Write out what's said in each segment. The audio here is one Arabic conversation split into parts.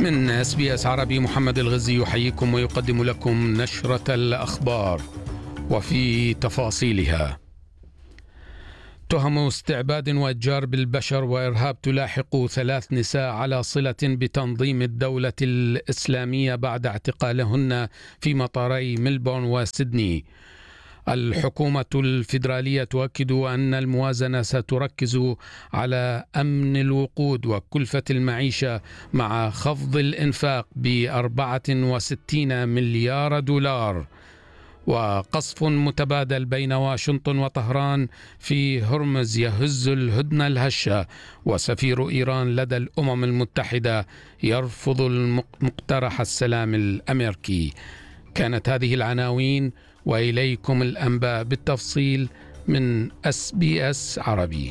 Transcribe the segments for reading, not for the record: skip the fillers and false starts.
من SBS عربي محمد الغزي يحييكم ويقدم لكم نشرة الأخبار وفي تفاصيلها. تهم استعباد وإتجار بالبشر وإرهاب تلاحق 3 نساء على صلة بتنظيم الدولة الإسلامية بعد اعتقالهن في مطاري ملبورن وسيدني. الحكومة الفيدرالية تؤكد أن الموازنة ستركز على أمن الوقود وكلفة المعيشة مع خفض الإنفاق ب64 مليار دولار. وقصف متبادل بين واشنطن وطهران في هرمز يهز الهدنة الهشة، وسفير إيران لدى الأمم المتحدة يرفض مقترح السلام الأمريكي. كانت هذه العناوين وإليكم الأنباء بالتفصيل من SBS عربي.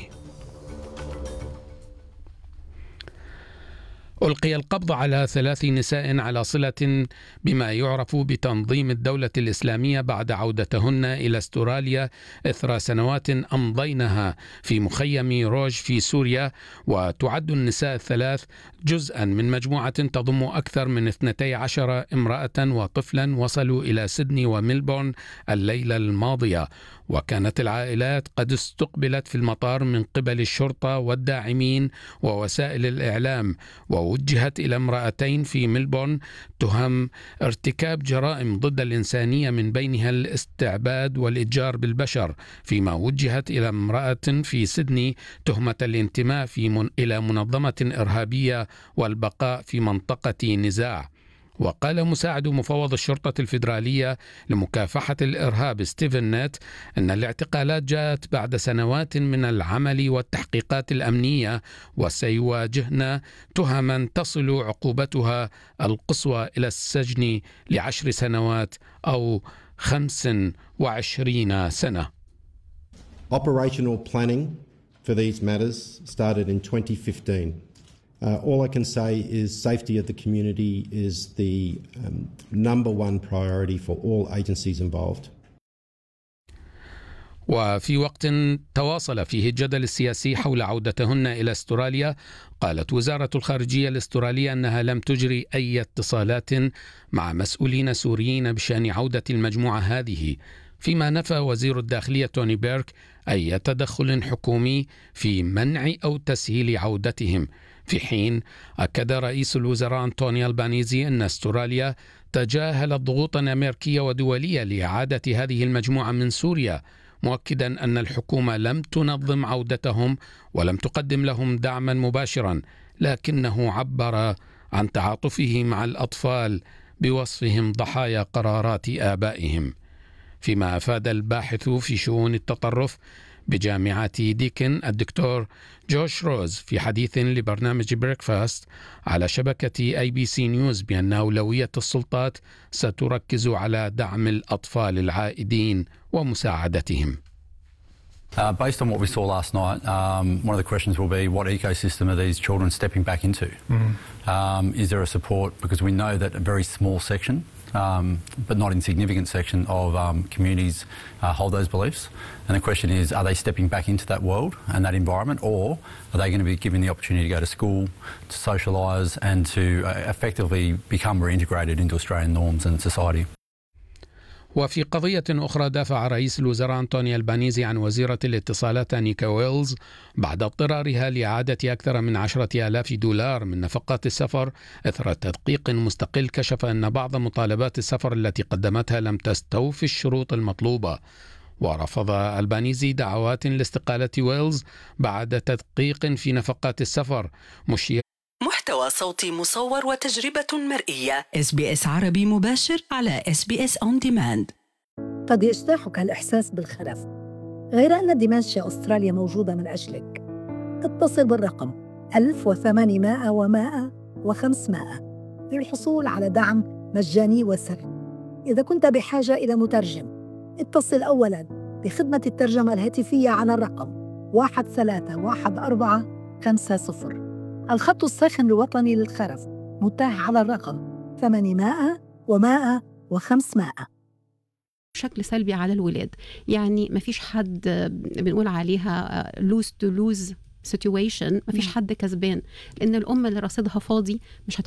ألقي القبض على 3 نساء على صلة بما يعرف بتنظيم الدولة الإسلامية بعد عودتهن إلى أستراليا إثر سنوات أمضينها في مخيم روج في سوريا. وتعد النساء ال3 جزءا من مجموعة تضم أكثر من 12 امرأة وطفلا وصلوا إلى سيدني وميلبورن الليلة الماضية. وكانت العائلات قد استقبلت في المطار من قبل الشرطة والداعمين ووسائل الإعلام، ووجهت إلى امرأتين في ميلبورن تهم ارتكاب جرائم ضد الإنسانية من بينها الاستعباد والإتجار بالبشر، فيما وجهت إلى امرأة في سيدني تهمة الانتماء إلى منظمة إرهابية والبقاء في منطقة نزاع. وقال مساعد مفوض الشرطة الفيدرالية لمكافحة الإرهاب ستيفن نت أن الاعتقالات جاءت بعد سنوات من العمل والتحقيقات الأمنية، وسيواجهن تهما تصل عقوبتها القصوى إلى السجن ل10 سنوات أو 25 سنة. Operational planning for these matters started in 2015. All I can say is safety of the community is the number one priority for all agencies involved. وفي وقت تواصل فيه الجدل السياسي حول عودتهن إلى أستراليا، قالت وزارة الخارجية الأسترالية أنها لم تجري أي اتصالات مع مسؤولين سوريين بشأن عودة المجموعة هذه، فيما نفى وزير الداخلية توني بيرك أي تدخل حكومي في منع أو تسهيل عودتهم. في حين أكد رئيس الوزراء أنتوني ألبانيزي أن أستراليا تجاهلت ضغوطا أمريكية ودولية لإعادة هذه المجموعة من سوريا، مؤكدا أن الحكومة لم تنظم عودتهم ولم تقدم لهم دعما مباشرا، لكنه عبر عن تعاطفه مع الأطفال بوصفهم ضحايا قرارات آبائهم. فيما أفاد الباحث في شؤون التطرف بجامعة ديكن الدكتور جوش روز في حديث لبرنامج بريكفاست على شبكة ABC نيوز بأن أولوية السلطات ستركز على دعم الأطفال العائدين ومساعدتهم. Based on what we saw last night, one of the questions will be what ecosystem are these children stepping back into? Is there a support? Because we know that a very small section, but not insignificant section of communities hold those beliefs. And the question is, are they stepping back into that world and that environment, or are they going to be given the opportunity to go to school, to socialise and to effectively become reintegrated into Australian norms and society? وفي قضية أخرى دافع رئيس الوزراء أنتوني ألبانيزي عن وزيرة الاتصالات نيكا ويلز بعد اضطرارها لإعادة أكثر من 10,000 دولار من نفقات السفر إثر تدقيق مستقل كشف أن بعض مطالبات السفر التي قدمتها لم تستوفي الشروط المطلوبة. ورفض ألبانيزي دعوات لاستقالة ويلز بعد تدقيق في نفقات السفر، محتوى صوتي مصور وتجربة مرئية. SBS عربي مباشر على SBS On Demand. قد يجتاحك الإحساس بالخلف، غير أن دمنشيا أستراليا موجودة من أجلك. اتصل بالرقم 1800 و100 و500 للحصول على دعم مجاني وسهل. إذا كنت بحاجة إلى مترجم، اتصل أولاً بخدمة الترجمة الهاتفية على الرقم 131450. الخط الساخن الوطني للخرف متاح على الرقم 800 و100 و500. بشكل سلبي على الولاد، يعني ما فيش حد بنقول عليها lose to lose situation، ما فيش حد كسبان، لأن الأم اللي رصيدها فاضي مش